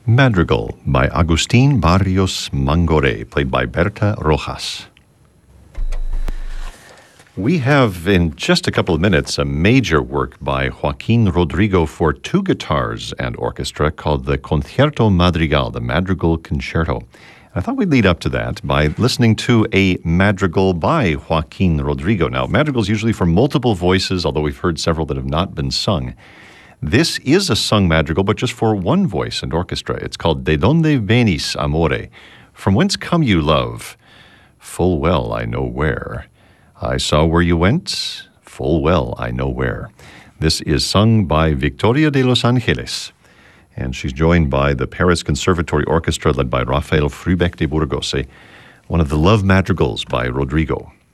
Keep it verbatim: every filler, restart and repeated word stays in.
Madrigal by Agustin Barrios Mangore, played by Berta Rojas. We have, in just a couple of minutes, a major work by Joaquin Rodrigo for two guitars and orchestra called the Concierto Madrigal, the Madrigal Concerto. I thought we'd lead up to that by listening to a madrigal by Joaquin Rodrigo. Now, madrigals usually for multiple voices, although we've heard several that have not been sung. This is a sung madrigal, but just for one voice and orchestra. It's called De Donde Venis, Amore? From whence come you, love? Full well I know where. I saw where you went. Full well I know where. This is sung by Victoria de los Angeles, and she's joined by the Paris Conservatory Orchestra led by Rafael Frubeck de Burgos, one of the love madrigals by Rodrigo.